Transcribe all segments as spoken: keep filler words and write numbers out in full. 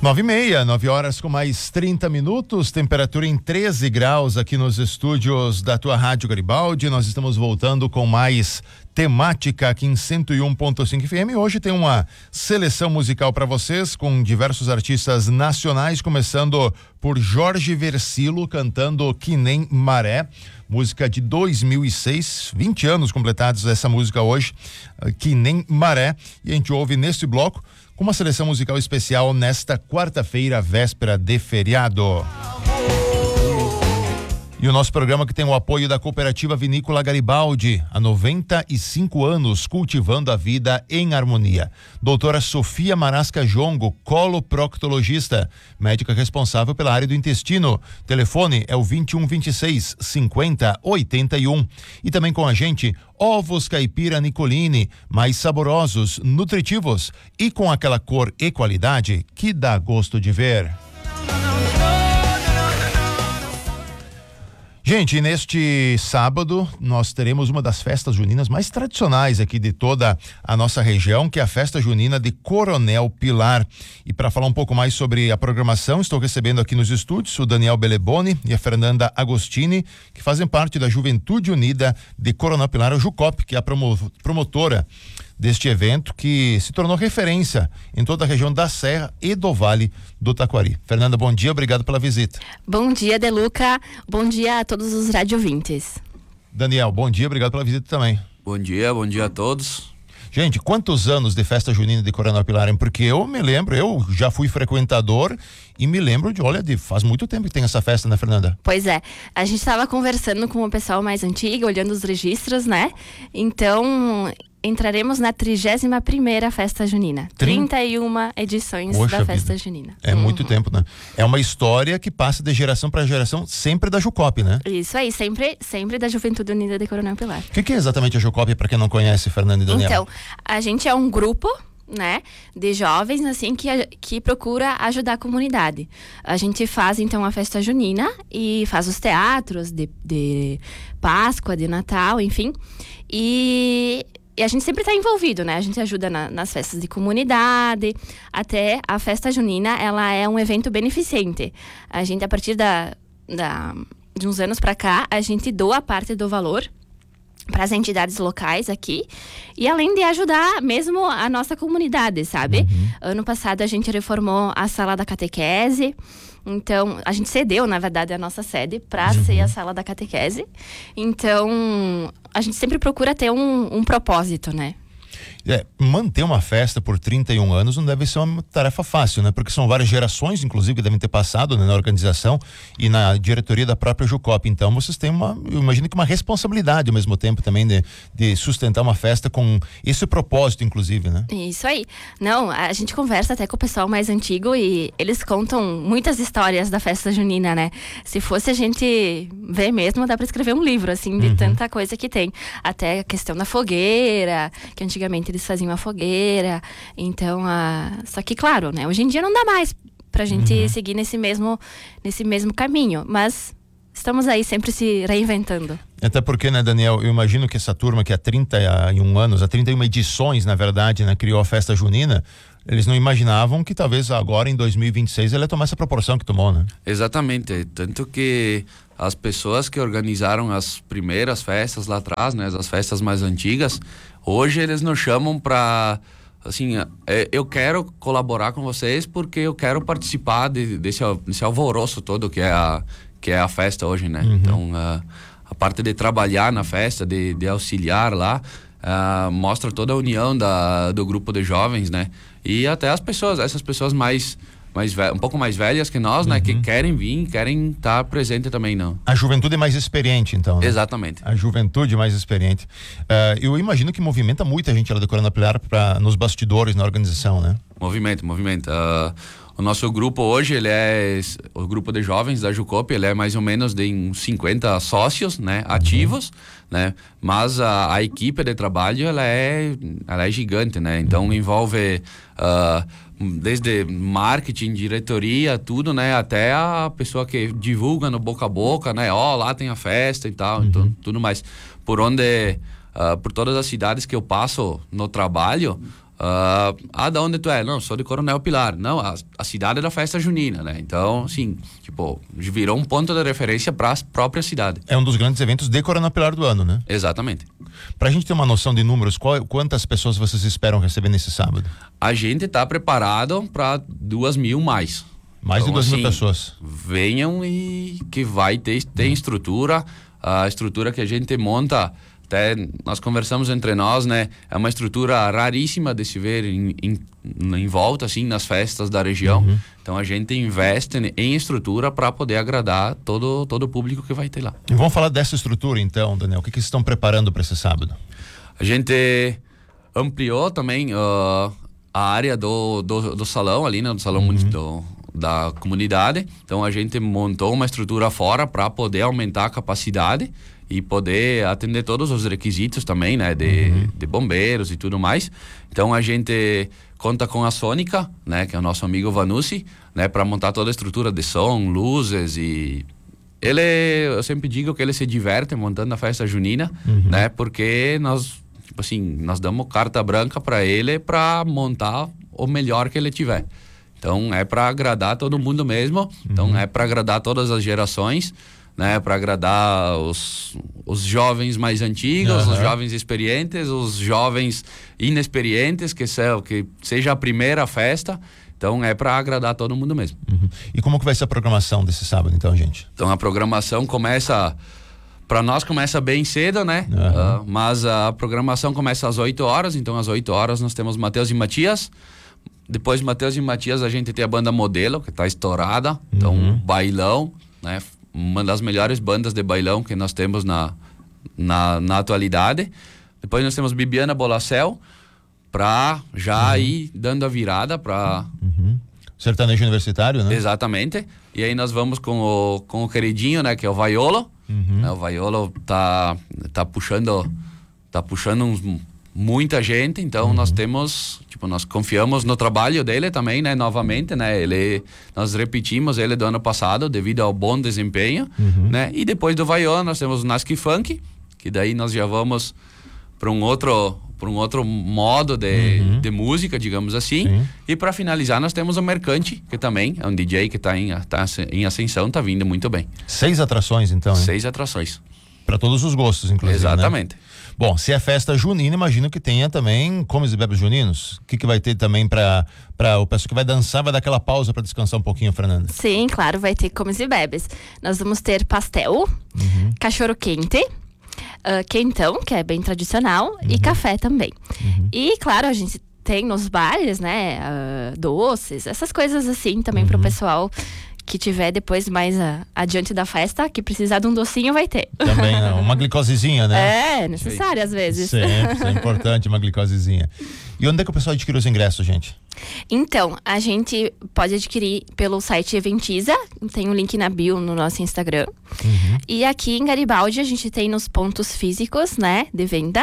Nove e meia, nove horas com mais trinta minutos, temperatura em treze graus aqui nos estúdios da tua Rádio Garibaldi. Nós estamos voltando com mais temática aqui em cento e um ponto cinco F M. Hoje tem uma seleção musical para vocês com diversos artistas nacionais, começando por Jorge Versilo cantando Que Nem Maré, música de dois mil e seis, vinte anos completados dessa música hoje, Que Nem Maré, e a gente ouve neste bloco com uma seleção musical especial nesta quarta-feira, véspera de feriado. E o nosso programa que tem o apoio da Cooperativa Vinícola Garibaldi, há noventa e cinco anos, cultivando a vida em harmonia. Doutora Sofia Marasca Jongo, coloproctologista, médica responsável pela área do intestino. Telefone é o vinte e um, vinte e seis, cinquenta, oitenta e um. E também com a gente, ovos caipira Nicolini, mais saborosos, nutritivos e com aquela cor e qualidade que dá gosto de ver. Gente, neste sábado nós teremos uma das festas juninas mais tradicionais aqui de toda a nossa região, que é a festa junina de Coronel Pilar. E para falar um pouco mais sobre a programação, estou recebendo aqui nos estúdios o Daniel Beleboni e a Fernanda Agostini, que fazem parte da Juventude Unida de Coronel Pilar, a Jucop, que é a promo- promotora deste evento que se tornou referência em toda a região da Serra e do Vale do Taquari. Fernanda, bom dia, obrigado pela visita. Bom dia, Deluca, bom dia a todos os radiovintes. Daniel, bom dia, obrigado pela visita também. Bom dia, bom dia a todos. Gente, quantos anos de festa junina de Coronel Pilar? Porque eu me lembro, eu já fui frequentador e me lembro de, olha, de faz muito tempo que tem essa festa, né, Fernanda? Pois é, a gente estava conversando com o pessoal mais antigo, olhando os registros, né? Então, entraremos na trigésima primeira festa junina. Trin... trinta e uma edições Poxa da festa vida. junina. É uhum. muito tempo, né? É uma história que passa de geração para geração, sempre da Jucop, né? Isso aí, sempre, sempre da Juventude Unida de Coronel Pilar. O que, que é exatamente a Jucop, para quem não conhece, Fernanda e Daniel? Então, a gente é um grupo, né, de jovens, assim, que, que procura ajudar a comunidade. A gente faz, então, a festa junina e faz os teatros de, de Páscoa, de Natal, enfim. E... E a gente sempre está envolvido, né? A gente ajuda na, nas festas de comunidade, até a festa junina, ela é um evento beneficente. A gente, a partir da, da, de uns anos para cá, a gente doa parte do valor para as entidades locais aqui, e além de ajudar mesmo a nossa comunidade, sabe? Uhum. Ano passado a gente reformou a sala da catequese. Então, a gente cedeu, na verdade, a nossa sede para uhum. ser a sala da catequese. Então, a gente sempre procura ter um, um propósito, né? É, manter uma festa por trinta e um anos não deve ser uma tarefa fácil, né? Porque são várias gerações, inclusive, que devem ter passado, né, na organização e na diretoria da própria Jucop. Então, vocês têm uma, eu imagino que uma responsabilidade ao mesmo tempo também de, de sustentar uma festa com esse propósito, inclusive, né? Isso aí. Não, a gente conversa até com o pessoal mais antigo e eles contam muitas histórias da festa junina, né? Se fosse a gente ver mesmo, dá para escrever um livro, assim, de uhum. tanta coisa que tem. Até a questão da fogueira, que antigamente eles faziam a fogueira, então, a... só que claro, né, hoje em dia não dá mais pra gente uhum. seguir nesse mesmo, nesse mesmo caminho, mas estamos aí sempre se reinventando. Até porque, né, Daniel, eu imagino que essa turma que há trinta e um anos, há trinta e uma edições, na verdade, né, criou a festa junina, eles não imaginavam que talvez agora em dois mil e vinte e seis ela ia tomar essa proporção que tomou, né? Exatamente, tanto que as pessoas que organizaram as primeiras festas lá atrás, né, as festas mais antigas, hoje eles nos chamam para, assim, eu quero colaborar com vocês porque eu quero participar de, desse, desse alvoroço todo que é a, que é a festa hoje, né? Uhum. Então, a, a parte de trabalhar na festa, de, de auxiliar lá, Uh, mostra toda a união da, do grupo de jovens, né? E até as pessoas, essas pessoas mais, mais ve- um pouco mais velhas que nós, uhum. né? Que querem vir, querem estar presente também, não. A juventude mais experiente, então, né? Exatamente. A juventude mais experiente. Uh, eu imagino que movimenta muita gente lá do Coronel Pilar pra, nos bastidores, na organização, né? Movimento, movimento. Uh, o nosso grupo hoje, ele é o grupo de jovens da Jucop, ele é mais ou menos de uns cinquenta sócios, né, ativos, uhum. né, mas a, a equipe de trabalho, ela é, ela é gigante, né, então envolve uh, desde marketing, diretoria, tudo, né, até a pessoa que divulga no boca a boca, né, ó, oh, lá tem a festa e tal, uhum. então tudo mais. Por onde, uh, por todas as cidades que eu passo no trabalho, Uh, ah, da onde tu é? Não, sou de Coronel Pilar. Não, a, a cidade é da festa junina, né? Então, assim, tipo, virou um ponto de referência para a própria cidade. É um dos grandes eventos de Coronel Pilar do ano, né? Exatamente. Pra gente ter uma noção de números, qual, quantas pessoas vocês esperam receber nesse sábado? A gente tá preparado para duas mil mais. Mais então, de duas assim, mil pessoas. Venham e que vai ter, tem estrutura, a estrutura que a gente monta. Até nós conversamos entre nós, né? É uma estrutura raríssima de se ver em, em, em volta, assim, nas festas da região. Uhum. Então a gente investe em estrutura para poder agradar todo, todo o público que vai ter lá. E vamos falar dessa estrutura então, Daniel. O que, que vocês estão preparando para esse sábado? A gente ampliou também uh, a área do, do, do salão ali, né? Do salão uhum. do, da comunidade. Então a gente montou uma estrutura fora para poder aumentar a capacidade e poder atender todos os requisitos também, né, de, uhum. de bombeiros e tudo mais. Então a gente conta com a Sônica, né, que é o nosso amigo Vanucci, né, para montar toda a estrutura de som, luzes e ele, eu sempre digo que ele se diverte montando a festa junina, uhum. né, porque nós, tipo assim, nós damos carta branca para ele para montar o melhor que ele tiver. Então é para agradar todo mundo mesmo, uhum. então é para agradar todas as gerações, né, para agradar os, os jovens mais antigos, uhum. os jovens experientes, os jovens inexperientes, que, se, que seja a primeira festa. Então é para agradar todo mundo mesmo. Uhum. E como que vai ser a programação desse sábado, então, gente? Então a programação começa, para nós começa bem cedo, né? Uhum. Uh, mas a programação começa às oito horas, então às oito horas nós temos Matheus e Matias. Depois de Matheus e Matias a gente tem a banda Modelo, que está estourada, então uhum. bailão, né? Uma das melhores bandas de bailão que nós temos na, na, na atualidade. Depois nós temos Bibiana Bolacel, para já uhum. ir dando a virada para... Uhum. Sertanejo universitário, né? Exatamente. E aí nós vamos com o, com o queridinho, né? Que é o Vaiolo. Uhum. É, o Vaiolo tá, tá puxando, tá puxando uns, muita gente, então uhum. nós temos... Tipo, nós confiamos no trabalho dele também, né? Novamente, né? Ele, nós repetimos ele do ano passado devido ao bom desempenho, uhum. né? E depois do Vaiô nós temos o Nasky Funk, que daí nós já vamos para um outro para um outro modo de, uhum. de música, digamos assim. Sim. E para finalizar nós temos o Mercante, que também é um D J que está em, tá em ascensão, tá vindo muito bem. Seis atrações então, hein? Seis atrações. Para todos os gostos, inclusive. Exatamente. Né? Bom, se é festa junina, imagino que tenha também comes e bebes juninos. O que, que vai ter também para para o pessoal que vai dançar, vai dar aquela pausa para descansar um pouquinho, Fernanda? Sim, claro, vai ter comes e bebes. Nós vamos ter pastel, uhum. cachorro quente, uh, quentão, que é bem tradicional, uhum. e café também. Uhum. E, claro, a gente tem nos bares, né, uh, doces, essas coisas assim também uhum. para o pessoal que tiver depois mais a, adiante da festa, que precisar de um docinho, vai ter. Também, não, uma glicosezinha, né? É, necessário às vezes. Sempre, isso é importante, uma glicosezinha. E onde é que o pessoal adquire os ingressos, gente? Então, a gente pode adquirir pelo site Eventiza, tem um link na bio no nosso Instagram. Uhum. E aqui em Garibaldi a gente tem nos pontos físicos, né, de venda,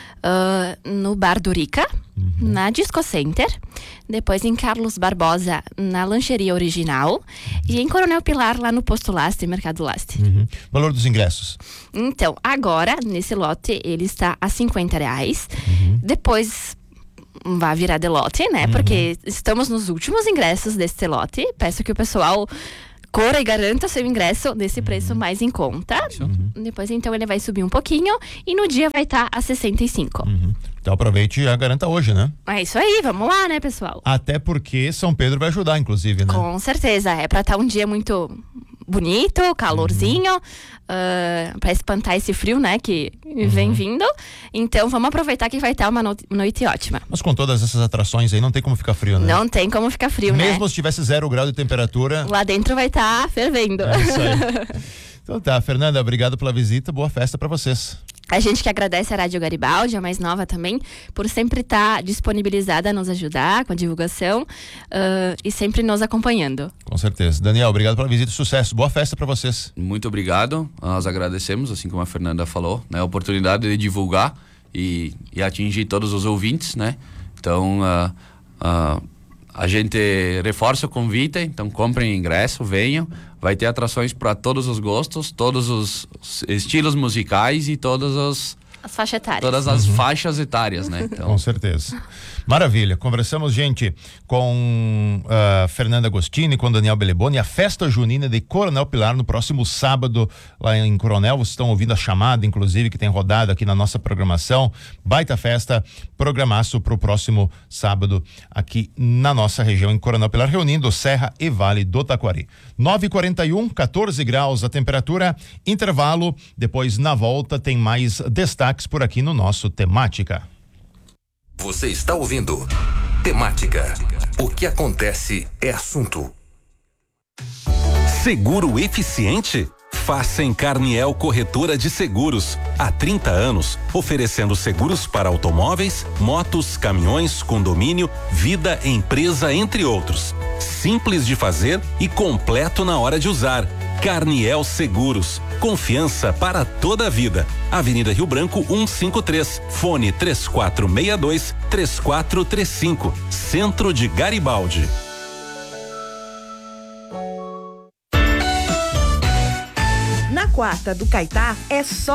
uh, no Bar do Rica, uhum. na Disco Center, depois em Carlos Barbosa, na Lancheria Original, e em Coronel Pilar, lá no Posto Laste, Mercado Laste. Uhum. Valor dos ingressos? Então, agora, nesse lote, ele está a cinquenta reais. Uhum. Depois vai virar de lote, né? Uhum. Porque estamos nos últimos ingressos desse lote. Peço que o pessoal corra e garanta seu ingresso nesse preço mais em conta. Uhum. Depois, então, ele vai subir um pouquinho e no dia vai estar a sessenta e cinco. Uhum. Então aproveite e já garanta hoje, né? É isso aí, vamos lá, né, pessoal? Até porque São Pedro vai ajudar, inclusive, né? Com certeza, é pra estar um dia muito bonito, calorzinho, uhum. uh, pra espantar esse frio, né, que uhum. vem vindo. Então vamos aproveitar que vai estar uma no- noite ótima. Mas com todas essas atrações aí, não tem como ficar frio, né? Não tem como ficar frio, Mesmo né? Mesmo se tivesse zero grau de temperatura... Lá dentro vai estar fervendo. É isso aí. Então tá, Fernanda, obrigado pela visita, boa festa pra vocês. A gente que agradece a Rádio Garibaldi, a mais nova também, por sempre estar disponibilizada a nos ajudar com a divulgação uh, e sempre nos acompanhando. Com certeza. Daniel, obrigado pela visita, sucesso, boa festa para vocês. Muito obrigado, nós agradecemos, assim como a Fernanda falou, né, a oportunidade de divulgar e, e atingir todos os ouvintes, né? Então, uh, uh, a gente reforça o convite, então comprem ingresso, venham. Vai ter atrações para todos os gostos, todos os estilos musicais e todos os, as faixas etárias. Todas as uhum. faixas etárias, né? Então... Com certeza. Maravilha. Conversamos, gente, com uh, Fernanda Agostini, com Daniel Beleboni, a festa junina de Coronel Pilar no próximo sábado lá em Coronel. Vocês estão ouvindo a chamada, inclusive, que tem rodado aqui na nossa programação. Baita festa, programaço para o próximo sábado aqui na nossa região em Coronel Pilar, reunindo Serra e Vale do Taquari. nove e quarenta e um, quatorze graus a temperatura, intervalo, depois na volta tem mais destaques por aqui no nosso Temática. Você está ouvindo Temática. O que acontece é assunto. Seguro eficiente? Faça em Carniel Corretora de Seguros. Há trinta anos, oferecendo seguros para automóveis, motos, caminhões, condomínio, vida, empresa, entre outros. Simples de fazer e completo na hora de usar. Carniel Seguros. Confiança para toda a vida. Avenida Rio Branco cento e cinquenta e três. Fone três quatro seis dois, três quatro três cinco. Centro de Garibaldi. Na quarta do Caetá é só